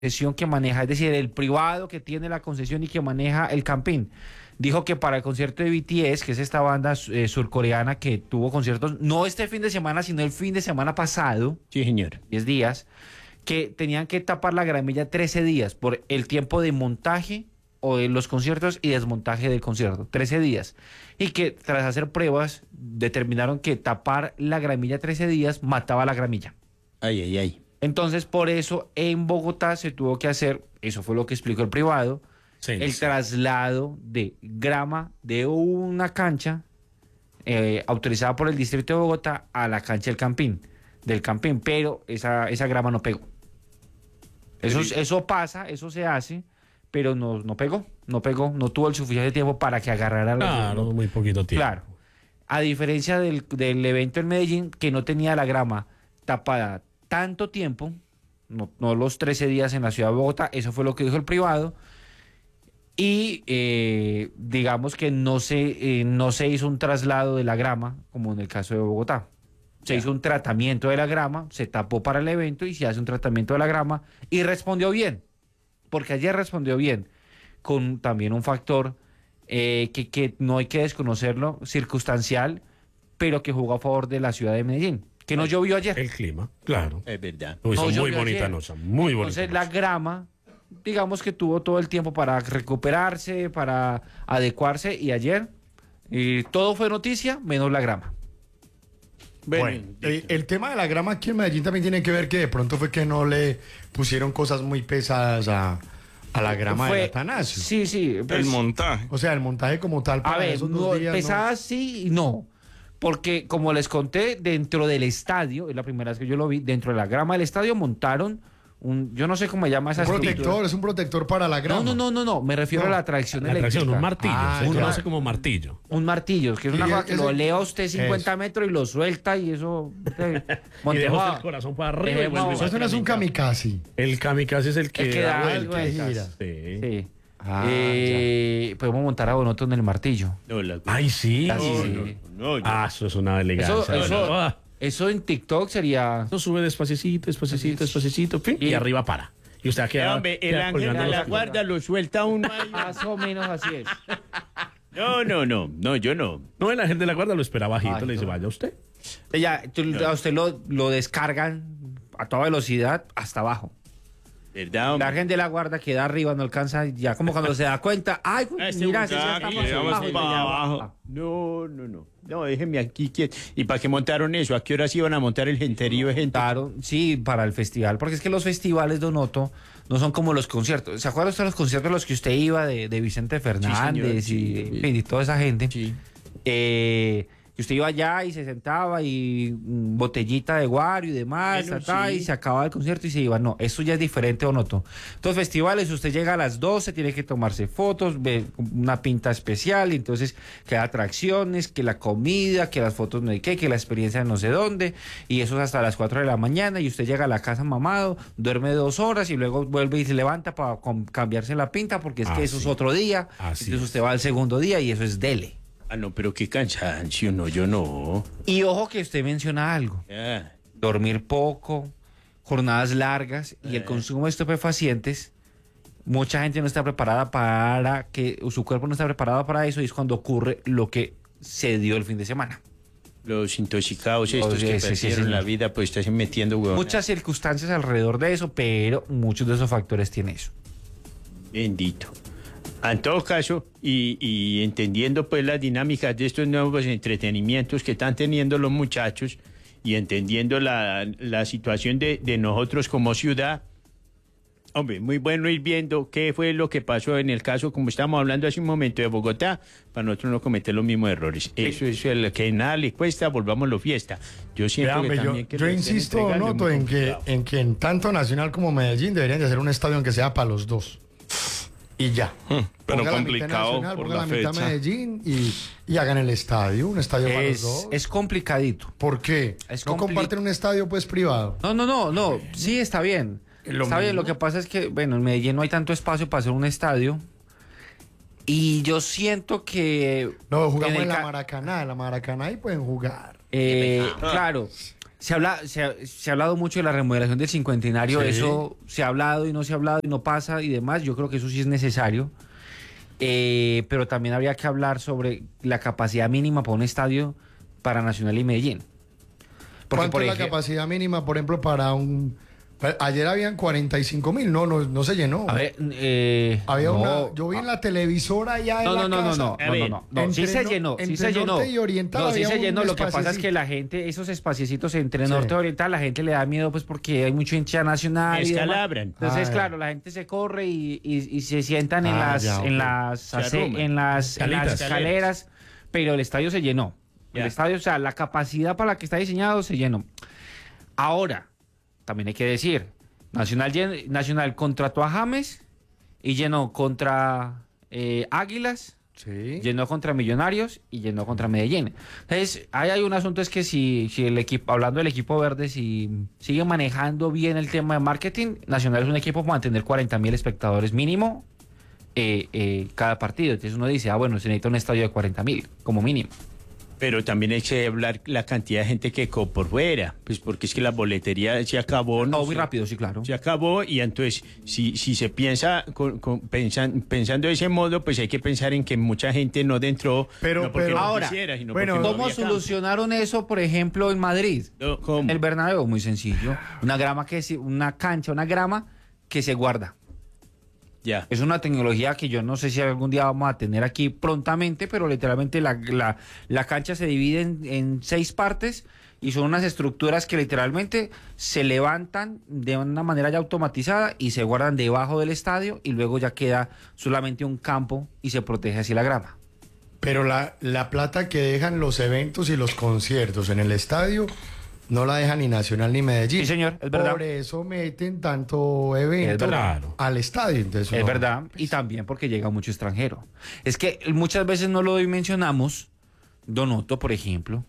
concesión que maneja, es decir, el privado que tiene la concesión y que maneja el Campín. Dijo que para el concierto de BTS, que es esta banda surcoreana que tuvo conciertos, no este fin de semana, sino el fin de semana pasado, Sí, señor. 10 días, que tenían que tapar la gramilla 13 días por el tiempo de montaje o de los conciertos y desmontaje del concierto, 13 días. Y que tras hacer pruebas determinaron que tapar la gramilla 13 días mataba la gramilla. Ay, ay, ay. Entonces, por eso en Bogotá se tuvo que hacer, eso fue lo que explicó el privado, Sí, el sí. traslado de grama de una cancha autorizada por el distrito de Bogotá a la cancha del Campín, pero esa grama no pegó. Eso pasa, eso se hace, pero no pegó, no tuvo el suficiente tiempo para que agarrara Claro, muy poquito tiempo. Claro. A diferencia del evento en Medellín, que no tenía la grama tapada tanto tiempo, no los 13 días en la ciudad de Bogotá, eso fue lo que dijo el privado, y digamos que no se hizo un traslado de la grama, como en el caso de Bogotá. Se hizo un tratamiento de la grama, se tapó para el evento y se hace un tratamiento de la grama, y respondió bien, porque ayer respondió bien, con también un factor que no hay que desconocerlo, circunstancial, pero que jugó a favor de la ciudad de Medellín, que no llovió ayer. El clima, claro. Es verdad. Uy, No son muy llovió bonita ayer. noche, muy bonita. Entonces la grama, digamos que tuvo todo el tiempo para recuperarse, para adecuarse, y ayer todo fue noticia, menos la grama. Bueno, el tema de la grama aquí en Medellín también tiene que ver que de pronto fue que no le pusieron cosas muy pesadas a la grama del Atanasio. Sí, pues, El montaje. O sea, el montaje como tal a para ver, esos no, 2 días. pesadas sí y no. Porque como les conté, dentro del estadio, es la primera vez que yo lo vi, dentro de la grama del estadio montaron yo no sé cómo se llama esa Un estructura. protector, es un protector para la grama. No, me refiero a la tracción La eléctrica. tracción, un martillo. Ah, Uno ya. lo hace como martillo. Un martillo, que es una Y cosa que ese- lo eleva usted 50 eso. metros y lo suelta y eso... Y deja usted el corazón para arriba y Dejemos- vuelve Eso no es un kamikaze. El kamikaze es el que, El que da vueltas. algo de gira. Sí. Sí. Ah, Podemos montar a Bonoto en el martillo. No, Ay, sí. Sí. no, no. Ah, eso es una elegancia. Eso- Eso en TikTok sería... Eso sube despacito, fin, y arriba para. Y usted queda, Hombre, el queda ángel colgando de los la pies. guarda lo suelta uno ahí. Más o menos así es. No, yo no. No, el ángel de la guarda lo espera bajito, Ay, le dice, no. vaya usted. A usted lo descargan a toda velocidad hasta abajo. ¿Verdad, La hombre? gente de la guarda queda arriba, no alcanza, ya como cuando se da cuenta, ay, mira, ese ya está muchacho, más ya abajo, vamos y para ya abajo. baja. No, déjenme aquí quieto. ¿Y para qué montaron eso? ¿A qué horas iban a montar el genterío de gente? Claro, sí, para el festival, porque es que los festivales, Donoto, no son como los conciertos. ¿Se acuerda usted de los conciertos a los que usted iba de Vicente Fernández sí. y toda esa gente? Sí. Que usted iba allá y se sentaba y botellita de guaro y demás, Bueno, y sí. se acababa el concierto y se iba. No, esto ya es diferente, Donoto. Entonces, festivales, usted llega a las 12, tiene que tomarse fotos, ve una pinta especial, y entonces que atracciones, que la comida, que las fotos no sé qué, que la experiencia de no sé dónde, y eso es hasta las 4 de la mañana, y usted llega a la casa mamado, duerme 2 horas y luego vuelve y se levanta para cambiarse la pinta, porque es que eso es Así. otro día, Así entonces es. usted va al segundo día y eso es dele. Ah, no, pero qué cansancio, no, yo no. Y ojo que usted menciona algo. Ah, Dormir poco, jornadas largas y el consumo de estupefacientes, mucha gente no está preparada para su cuerpo no está preparado para eso, y es cuando ocurre lo que se dio el fin de semana. los intoxicados estos Sí, que sí, perdieron señor. la vida, pues están metiendo huevón. Muchas circunstancias alrededor de eso, pero muchos de esos factores tienen eso. Bendito. En todo caso, y entendiendo pues las dinámicas de estos nuevos entretenimientos que están teniendo los muchachos, y entendiendo la situación de nosotros como ciudad, hombre, muy bueno ir viendo qué fue lo que pasó en el caso, como estábamos hablando hace un momento, de Bogotá, para nosotros no cometer los mismos errores. Eso es lo que nada le cuesta, volvámoslo fiesta. Yo siento Vea, hombre, que también que yo lo estén insisto, entregando es Noto, muy en complicado. que en tanto Nacional como Medellín deberían de hacer un estadio aunque sea para los dos. Y ya. Pero Ponga la mitad complicado Nacional, por ponga la mitad fecha. Medellín y hagan el estadio, un estadio para los dos. Es complicadito. ¿Por qué? es ¿No compli- comparten un estadio pues privado? No, sí está bien. Lo Está bien, mismo. lo que pasa es que, bueno, en Medellín no hay tanto espacio para hacer un estadio. Y yo siento que... No, jugamos el en la ca- Maracaná y pueden jugar. Claro, Se ha hablado mucho de la remodelación del cincuentenario, Sí. eso se ha hablado y no se ha hablado y no pasa y demás. Yo creo que eso sí es necesario. Pero también habría que hablar sobre la capacidad mínima para un estadio para Nacional y Medellín. Porque, ¿Cuánto es la capacidad mínima, por ejemplo, para un... Ayer habían 45.000, no se llenó. A ver, Había no, yo vi en la televisora ya en la casa. sí se llenó, sí se llenó. Norte y Oriental No, sí había se un llenó. Lo que pasa es espaciecito. que la gente, esos espaciecitos entre Sí. Norte y Oriental, la gente le da miedo pues porque hay mucho hincha nacional. y demás. Escalabran. Entonces, Ah, claro, la gente se corre y se sientan en Ah, las, ya, ok. en las, Se ace- arruman. en las Escaleras. escaleras, pero el estadio se llenó. El Ya. estadio, o sea, la capacidad para la que está diseñado se llenó. Ahora, también hay que decir, Nacional contrató a James y llenó contra Águilas, Sí. llenó contra Millonarios y llenó contra Medellín. Entonces, ahí hay un asunto, es que si el equipo, hablando del equipo verde, si sigue manejando bien el tema de marketing, Nacional es un equipo para mantener 40.000 espectadores mínimo cada partido. Entonces uno dice, bueno, se necesita un estadio de 40.000 como mínimo. Pero también hay que hablar la cantidad de gente que quedó por fuera, pues porque es que la boletería se acabó. No, No muy sé, rápido, sí, claro. se acabó y entonces si se piensa pensando de ese modo, pues hay que pensar en que mucha gente no entró, Pero- no porque pero- no Ahora, quisiera, sino bueno, porque no ¿Cómo había campo. solucionaron eso, por ejemplo, en Madrid? No, ¿cómo? El Bernabéu, muy sencillo. Una grama que se guarda. Ya. Es una tecnología que yo no sé si algún día vamos a tener aquí prontamente, pero literalmente la cancha se divide en 6 partes y son unas estructuras que literalmente se levantan de una manera ya automatizada y se guardan debajo del estadio y luego ya queda solamente un campo y se protege así la grama. Pero la plata que dejan los eventos y los conciertos en el estadio no la deja ni Nacional ni Medellín. Sí, señor, es verdad. Por eso meten tanto evento verdad. al estadio. Entonces, Es no, verdad, y también porque llega mucho extranjero. Es que muchas veces no lo mencionamos, Donoto, por ejemplo,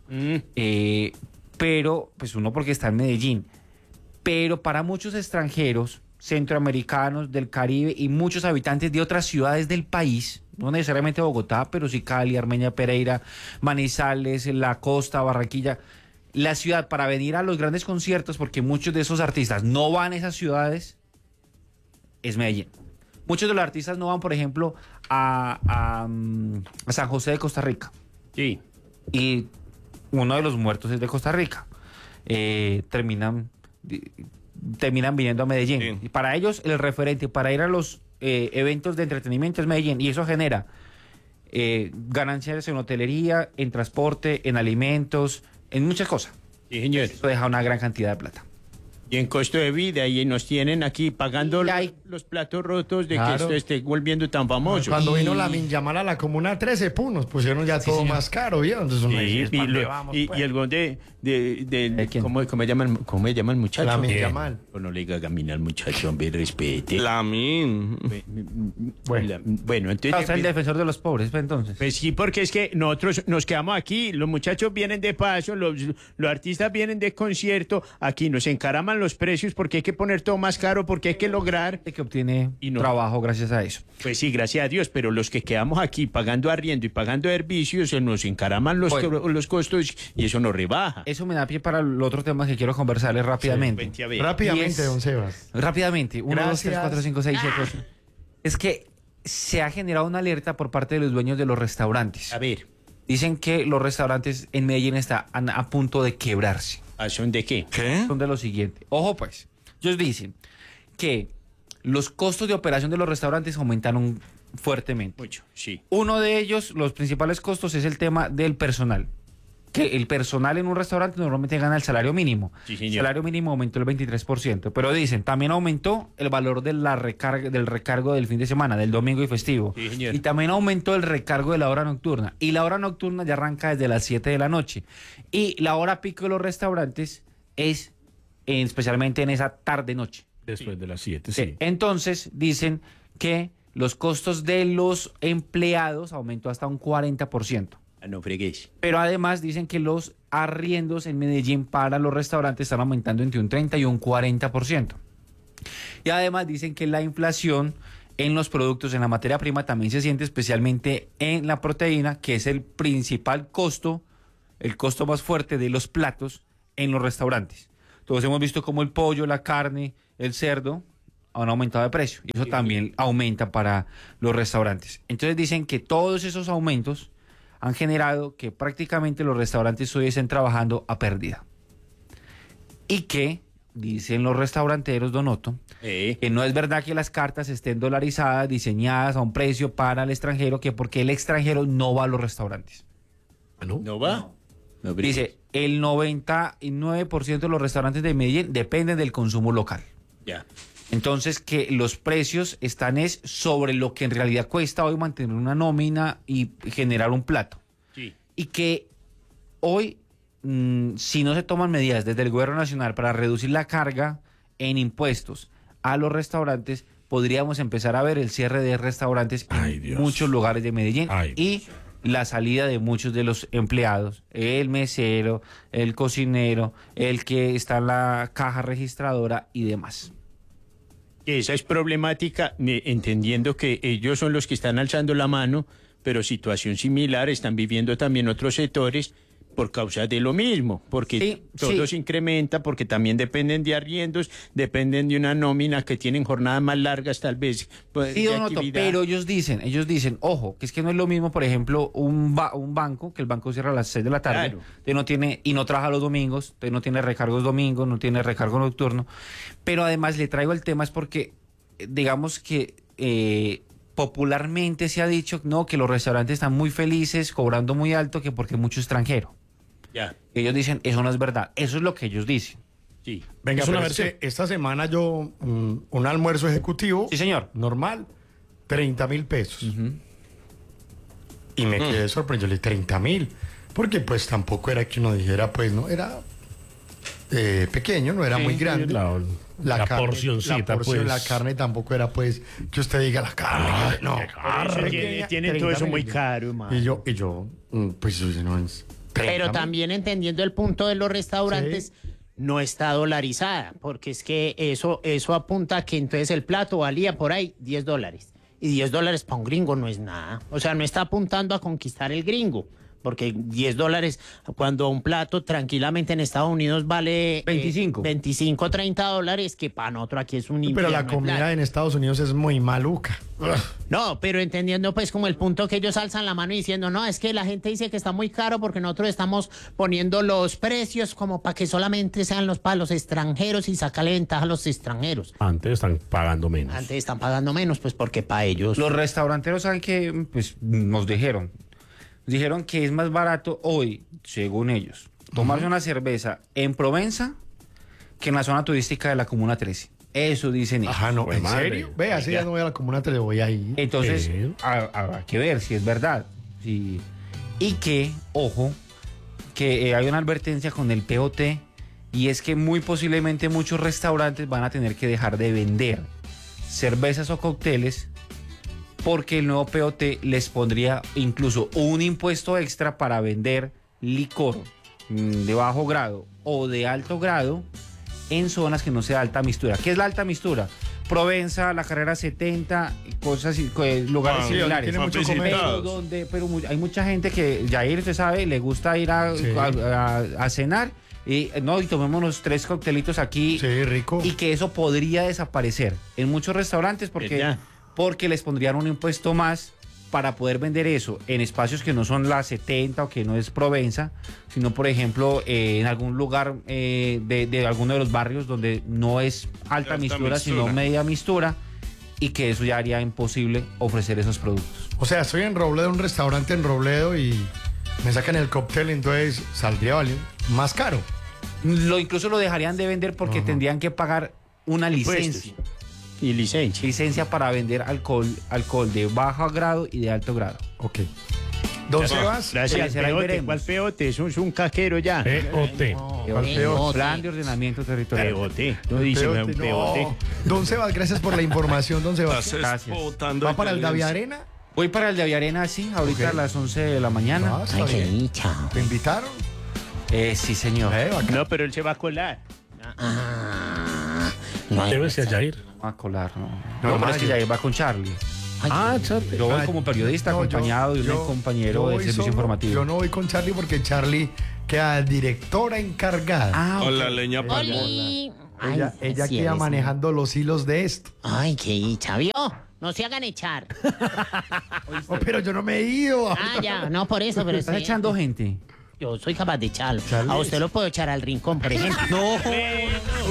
pero pues uno porque está en Medellín, pero para muchos extranjeros, centroamericanos, del Caribe y muchos habitantes de otras ciudades del país, no necesariamente Bogotá, pero sí Cali, Armenia, Pereira, Manizales, La Costa, Barranquilla, la ciudad para venir a los grandes conciertos, porque muchos de esos artistas no van a esas ciudades, es Medellín. Muchos de los artistas no van, por ejemplo, a San José de Costa Rica. Sí. Y uno de los muertos es de Costa Rica. Terminan viniendo a Medellín. Sí. Y para ellos, el referente para ir a los eventos de entretenimiento es Medellín. Y eso genera ganancias en hotelería, en transporte, en alimentos, en muchas cosas. Sí, señor. Eso deja una gran cantidad de plata. Y en costo de vida, y nos tienen aquí pagando Y hay- los platos rotos de Claro. que esto esté volviendo tan famoso. Cuando Y- vino la Minyamal a la Comuna 13, pum, nos pusieron ya todo más caro, ¿vieron? Entonces uno Sí, dice, y, ¿para dónde lo- vamos, y- pues? y el gol de ¿De quién? ¿cómo se llama el muchacho? Lamin Yamal. No le diga camina al muchacho, hombre, respete. Lamin. Bueno, entonces... O sea, el defensor de los pobres, pues, entonces. Pues sí, porque es que nosotros nos quedamos aquí, los muchachos vienen de paso, los artistas vienen de concierto, aquí nos encaraman los precios porque hay que poner todo más caro, porque hay que lograr... Que obtiene Y no. trabajo gracias a eso. Pues sí, gracias a Dios, pero los que quedamos aquí pagando arriendo y pagando servicios, se nos encaraman los costos y eso nos rebaja. Eso me da pie para el otro tema que quiero conversarles rápidamente. Vente a ver. Rápidamente, Y es- don Sebas. Rápidamente, 1, 2, 3, Gracias. 4, 5, 6, 7, 8. Es que se ha generado una alerta por parte de los dueños de los restaurantes. A ver, Dicen que los restaurantes en Medellín están a punto de quebrarse. ¿a son de qué? ¿Qué? Son de lo siguiente. Ojo pues, ellos dicen que los costos de operación de los restaurantes aumentaron fuertemente. Mucho, sí. Uno de ellos, los principales costos, es el tema del personal. Que el personal en un restaurante normalmente gana el salario mínimo. Sí, señor. El salario mínimo aumentó el 23%. Pero dicen, también aumentó el valor de la del recargo del fin de semana, del domingo y festivo. Sí, señor. Y también aumentó el recargo de la hora nocturna. Y la hora nocturna ya arranca desde las 7 de la noche. Y la hora pico de los restaurantes es especialmente en esa tarde-noche. Después de las 7, sí. Entonces dicen que los costos de los empleados aumentó hasta un 40%. Ah, no fregues. Pero además dicen que los arriendos en Medellín para los restaurantes están aumentando entre un 30 y un 40%. Y además dicen que la inflación en los productos, en la materia prima, también se siente, especialmente en la proteína, que es el principal costo, el costo más fuerte de los platos en los restaurantes. Todos hemos visto cómo el pollo, la carne, el cerdo han aumentado de precio. Y eso también aumenta para los restaurantes. Entonces dicen que todos esos aumentos han generado que prácticamente los restaurantes hoy estén trabajando a pérdida. Y que, dicen los restauranteros, Don Otto, que no es verdad que las cartas estén dolarizadas, diseñadas a un precio para el extranjero, que porque el extranjero no va a los restaurantes. ¿No va? No, Dice, el 99% de los restaurantes de Medellín dependen del consumo local. Ya. Entonces, que los precios están es sobre lo que en realidad cuesta hoy mantener una nómina y generar un plato. Sí. Y que hoy, si no se toman medidas desde el gobierno nacional para reducir la carga en impuestos a los restaurantes, podríamos empezar a ver el cierre de restaurantes en muchos lugares de Medellín y la salida de muchos de los empleados, el mesero, el cocinero, el que está en la caja registradora y demás. Esa es problemática, entendiendo que ellos son los que están alzando la mano, pero situación similar están viviendo también otros sectores por causa de lo mismo, porque todo se incrementa, porque también dependen de arriendos, dependen de una nómina que tienen jornadas más largas tal vez. Sí, Don Otto, pero ellos dicen, ojo, que es que no es lo mismo, por ejemplo, un banco, que el banco cierra a las 6 de la tarde, usted no tiene, y no trabaja los domingos, usted no tiene recargos domingos, no tiene recargo nocturno, pero además le traigo el tema es porque, digamos que popularmente se ha dicho, no, que los restaurantes están muy felices, cobrando muy alto, que porque mucho extranjero. Ya. Ellos dicen, eso no es verdad. Eso es lo que ellos dicen. Sí. Venga, pero esta semana yo, un almuerzo ejecutivo. Sí, señor. Normal, 30.000 pesos. Y me quedé sorprendido, 30.000. Porque pues tampoco era que uno dijera, pues no, era pequeño, no era muy grande. La porcioncita, pues. La carne tampoco era, pues, que usted diga la carne. No. Tienen todo eso muy caro, man. Y yo, pues, no es... Pero también entendiendo el punto de los restaurantes, no está dolarizada, porque es que eso apunta a que entonces el plato valía por ahí $10. Y $10 para un gringo no es nada. O sea, no está apuntando a conquistar el gringo. Porque $10, cuando un plato tranquilamente en Estados Unidos vale 25, $30, que para nosotros aquí es un infierno. Pero la comida en Estados Unidos es muy maluca. No, pero entendiendo pues como el punto que ellos alzan la mano diciendo, no, es que la gente dice que está muy caro porque nosotros estamos poniendo los precios como para que solamente sean para los extranjeros y sacarle ventaja a los extranjeros. Antes están pagando menos. Pues porque para ellos... Los restauranteros saben que pues nos dijeron que es más barato hoy, según ellos, tomarse una cerveza en Provenza que en la zona turística de la Comuna 13. Eso dicen ellos. Ajá, no, ¿en serio? Ve, así ya no voy a la Comuna 13, voy ahí. Entonces, habrá que ver si es verdad. Sí. Y que, ojo, que hay una advertencia con el POT, y es que muy posiblemente muchos restaurantes van a tener que dejar de vender cervezas o cócteles porque el nuevo POT les pondría incluso un impuesto extra para vender licor de bajo grado o de alto grado en zonas que no sea alta mistura. ¿Qué es la alta mistura? Provenza, la carrera 70, cosas así, lugares similares. Tiene mucho pero hay mucha gente que, Jair, usted sabe, le gusta ir a cenar y tomémonos 3 coctelitos aquí. Sí, rico. Y que eso podría desaparecer en muchos restaurantes porque les pondrían un impuesto más para poder vender eso en espacios que no son la 70 o que no es Provenza, sino por ejemplo en algún lugar de alguno de los barrios donde no es alta mistura, sino media mistura, y que eso ya haría imposible ofrecer esos productos. O sea, estoy en Robledo, un restaurante en Robledo, y me sacan el cóctel, entonces saldría más caro. Incluso lo dejarían de vender porque tendrían que pagar una licencia. Y licencia. Licencia para vender alcohol de bajo grado y de alto grado. Ok. Don Sebas. Gracias. ¿Cuál peote? Eso es un caquero ya. Peote. Plan de ordenamiento territorial. Peote. No dice un peote. Don Sebas, gracias por la información, don Sebas. Gracias. ¿Va para el David Arena? Voy para el David Arena, sí, ahorita a las 11 de la mañana. Ay, qué dicha. ¿Te invitaron? Sí, señor. No, pero él se va a colar. No debe ser Jair. Va a colar, no, pero es que Jair va con Charlie. Charlie. Yo voy como periodista acompañado de un compañero del servicio informativo. Yo no voy con Charlie porque Charlie queda directora encargada. Con la leña para Oli. Ella sí queda eres, manejando los hilos de esto. Ay, qué dicha, ¿vio? No se hagan echar. Oh, pero yo no me he ido. Ah, ya, no por eso, pero Estás sí. echando gente. Yo soy capaz de echarlo. Echarle A usted lo puedo echar al rincón, por ejemplo. No.